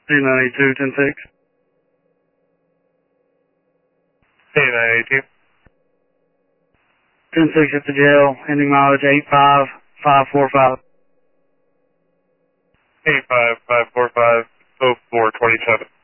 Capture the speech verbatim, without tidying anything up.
Hey, nine eight two, ten six. Hey, nine eight two. ten six at the jail, ending mileage eight five five four five. eight five five four five oh four twenty-seven.